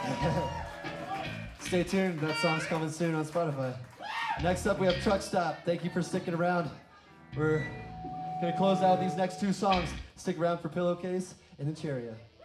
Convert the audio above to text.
Stay tuned, that song's coming soon on Spotify. Next up, we have Truck Stop. Thank you for sticking around. We're gonna close out these next two songs. Stick around for Pillowcase and Incheria.